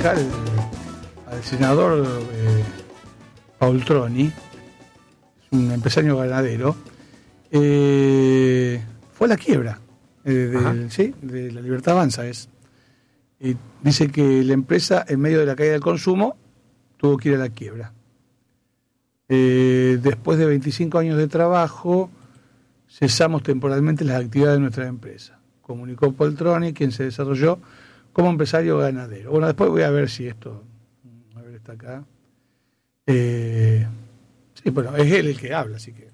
acá al senador Paultroni, es un empresario ganadero, fue a la quiebra de la Libertad Avanza. Y dice que la empresa, en medio de la caída del consumo, tuvo que ir a la quiebra. Después de 25 años de trabajo, cesamos temporalmente las actividades de nuestra empresa, comunicó Paultroni, quien se desarrolló como empresario ganadero. Bueno, después voy a ver si esto... A ver, está acá. Sí, bueno, es él el que habla, así que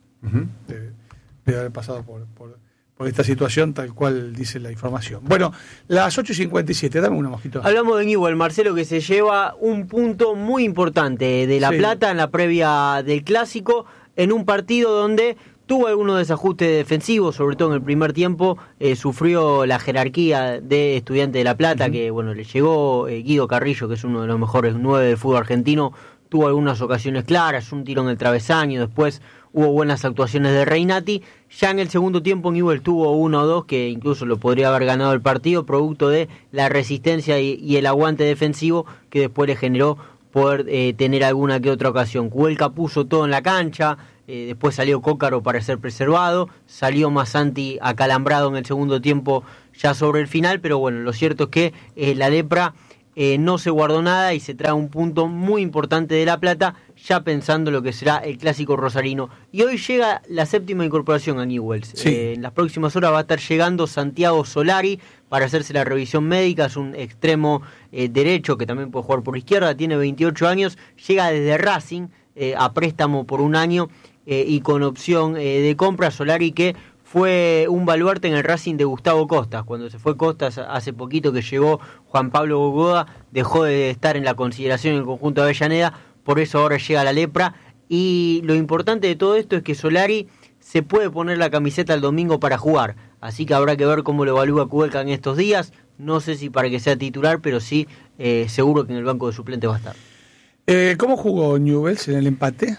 debe haber pasado por esta situación tal cual dice la información. Bueno, las 8:57, dame una, Mosquito. Hablamos de Newell, Marcelo, que se lleva un punto muy importante de La Plata en la previa del Clásico, en un partido donde tuvo algunos desajustes defensivos, sobre todo en el primer tiempo, sufrió la jerarquía de Estudiantes de La Plata, que bueno, le llegó Guido Carrillo, que es uno de los mejores 9 del fútbol argentino, tuvo algunas ocasiones claras, un tiro en el travesaño, después hubo buenas actuaciones de Reinati. Ya en el segundo tiempo Newell tuvo 1 o 2 que incluso lo podría haber ganado el partido, producto de la resistencia y el aguante defensivo que después le generó poder tener alguna que otra ocasión. Cuelca puso todo en la cancha, después salió Cócaro para ser preservado, salió Masanti acalambrado en el segundo tiempo ya sobre el final, pero bueno, lo cierto es que la Lepra no se guardó nada y se trae un punto muy importante de La Plata, ya pensando lo que será el Clásico rosarino. Y hoy llega la 7ª incorporación a Newell's. En las próximas horas va a estar llegando Santiago Solari para hacerse la revisión médica. Es un extremo derecho que también puede jugar por izquierda, tiene 28 años, llega desde Racing a préstamo por 1 año y con opción de compra. Solari, que fue un baluarte en el Racing de Gustavo Costas. Cuando se fue Costas hace poquito, que llegó Juan Pablo Bogoda, dejó de estar en la consideración en el conjunto de Avellaneda, por eso ahora llega a la Lepra. Y lo importante de todo esto es que Solari se puede poner la camiseta el domingo para jugar, así que habrá que ver cómo lo evalúa Cuelca en estos días. No sé si para que sea titular, pero sí seguro que en el banco de suplentes va a estar. ¿Cómo jugó Newell's en el empate?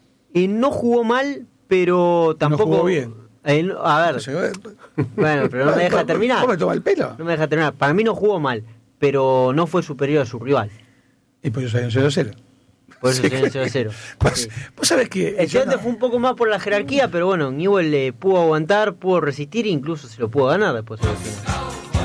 No jugó mal, pero tampoco... No jugó bien. A ver, bueno, pero no me deja terminar. ¿Cómo me toma el pelo? No me deja terminar. Para mí no jugó mal, pero no fue superior a su rival. Y por eso salió 0-0. Por eso salió 0-0. Vos sabés que... El Estudiante fue un poco más por la jerarquía, pero bueno, Newell le pudo aguantar, pudo resistir e incluso se lo pudo ganar después del final.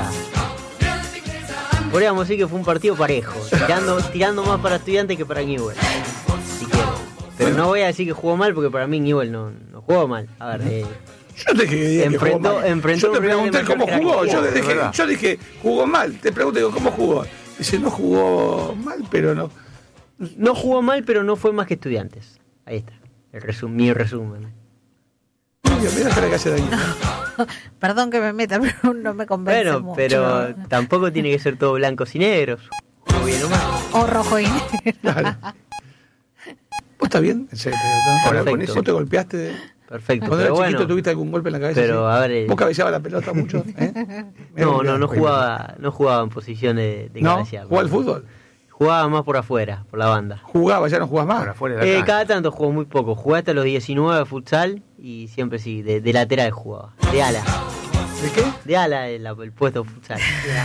Podríamos decir que fue un partido parejo, tirando más para Estudiantes que para Newell, si quiero. Pero no voy a decir que jugó mal, porque para mí Newell no jugó mal. A ver, yo te dije que jugó mal. Yo te pregunté cómo jugó. Yo dije, jugó mal. Te pregunté cómo jugó. Dice, no jugó mal, pero no. No jugó mal, pero no fue más que Estudiantes. Ahí está. Mi resumen. Mira la que hace daño. Perdón que me meta, pero no me convence mucho. Pero tampoco tiene que ser todo blancos y negros. O bien o mal. O rojo y negro. Claro. ¿Vos estás bien? ¿En serio? ¿Vos te golpeaste? Perfecto. Cuando eras chiquito, ¿tuviste algún golpe en la cabeza? Pero, a ver, ¿Vos cabeceabas la pelota mucho? No jugaba en posición de cabecear. ¿No? ¿Jugaba al fútbol? Jugaba más por afuera, por la banda. ¿Jugaba? ¿Ya no jugás más? Por afuera de la cada tanto jugó muy poco. Jugué hasta los 19 de futsal y siempre sí, de lateral jugaba. De ala. ¿De qué? De ala el puesto de futsal.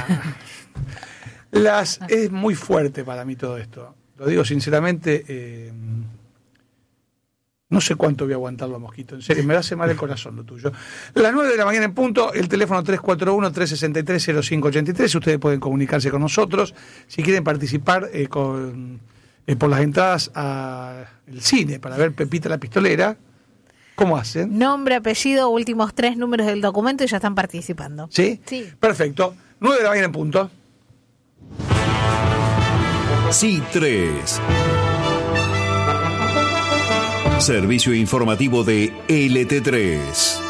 Es muy fuerte para mí todo esto. Lo digo sinceramente, no sé cuánto voy a aguantarlo, Mosquito. En serio, me hace mal el corazón lo tuyo. Las 9 de la mañana en punto, el teléfono 341-363-0583. Ustedes pueden comunicarse con nosotros. Si quieren participar por las entradas al cine para ver Pepita la Pistolera, ¿cómo hacen? Nombre, apellido, últimos 3 números del documento y ya están participando. ¿Sí? Sí. Perfecto. 9 de la mañana en punto. C3. Servicio informativo de LT3.